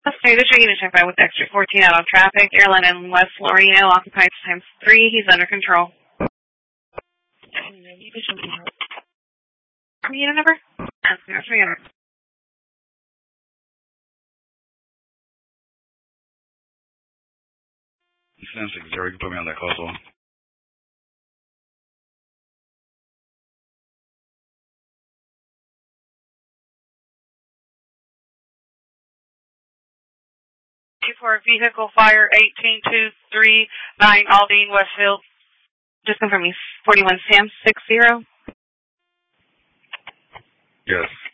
Status unit check by with extra 14 out of traffic. Airline in West Laredo, occupied times 3. He's under control. Unit number? San 60, you can put me on that call as well. For vehicle fire 18239 Aldine Westfield. Just confirm me. 41 Sam 60. Yes.